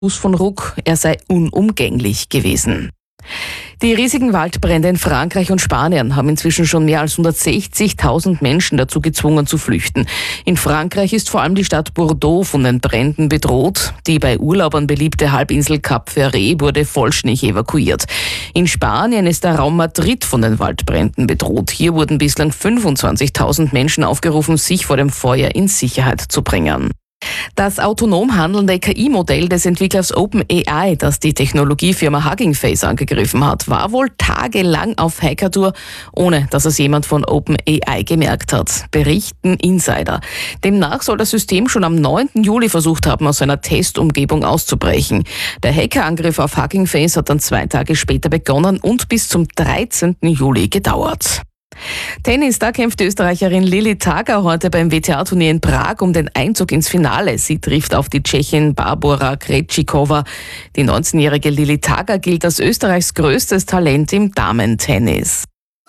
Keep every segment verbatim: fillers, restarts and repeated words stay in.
Fuß von Ruck, er sei unumgänglich gewesen. Die riesigen Waldbrände in Frankreich und Spanien haben inzwischen schon mehr als hundertsechzigtausend Menschen dazu gezwungen zu flüchten. In Frankreich ist vor allem die Stadt Bordeaux von den Bränden bedroht. Die bei Urlaubern beliebte Halbinsel Cap Ferret wurde vollständig evakuiert. In Spanien ist der Raum Madrid von den Waldbränden bedroht. Hier wurden bislang fünfundzwanzigtausend Menschen aufgerufen, sich vor dem Feuer in Sicherheit zu bringen. Das autonom handelnde K I-Modell des Entwicklers OpenAI, das die Technologiefirma Hugging Face angegriffen hat, war wohl tagelang auf Hackertour, ohne dass es jemand von OpenAI gemerkt hat, berichten Insider. Demnach soll das System schon am neunten Juli versucht haben, aus seiner Testumgebung auszubrechen. Der Hackerangriff auf Hugging Face hat dann zwei Tage später begonnen und bis zum dreizehnten Juli gedauert. Tennis, da kämpft die Österreicherin Lili Tager heute beim W T A-Turnier in Prag um den Einzug ins Finale. Sie trifft auf die Tschechin Barbora Krejcikova. Die neunzehnjährige Lili Tager gilt als Österreichs größtes Talent im Damentennis.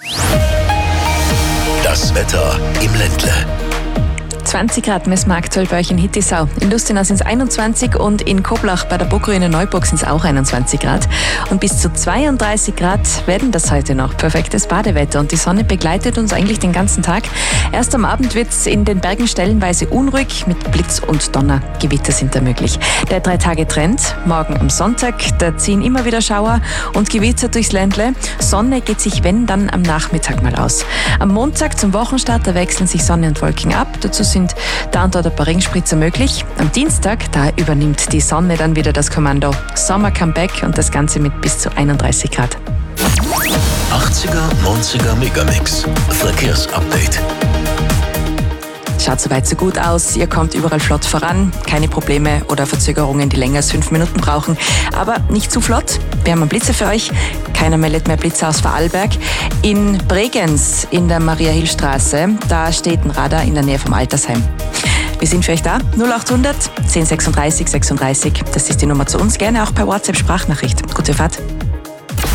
Das Wetter im Ländle. zwanzig Grad messen wir aktuell bei euch in Hittisau. In Lustenau sind es einundzwanzig und in Koblach bei der Burgruine Neuburg sind es auch einundzwanzig Grad. Und bis zu zweiunddreißig Grad werden das heute noch. Perfektes Badewetter und die Sonne begleitet uns eigentlich den ganzen Tag. Erst am Abend wird es in den Bergen stellenweise unruhig, mit Blitz und Donner. Gewitter sind da möglich. Der drei Tage Trend, morgen am Sonntag, da ziehen immer wieder Schauer und Gewitter durchs Ländle. Sonne geht sich, wenn, dann am Nachmittag mal aus. Am Montag zum Wochenstart, da wechseln sich Sonne und Wolken ab. Dazu sind da und dort ein paar Regenspritzer möglich. Am Dienstag, da übernimmt die Sonne dann wieder das Kommando. Sommer Comeback und das Ganze mit bis zu einunddreißig Grad. achtziger, neunziger Megamix. Verkehrsupdate. Schaut soweit so gut aus. Ihr kommt überall flott voran. Keine Probleme oder Verzögerungen, die länger als fünf Minuten brauchen. Aber nicht zu flott. Wir haben einen Blitzer für euch. Keiner meldet mehr Blitzer aus Vorarlberg. In Bregenz in der Maria-Hill-Straße, da steht ein Radar in der Nähe vom Altersheim. Wir sind für euch da. null achthundert zehn sechsunddreißig sechsunddreißig. Das ist die Nummer zu uns. Gerne auch per WhatsApp-Sprachnachricht. Gute Fahrt.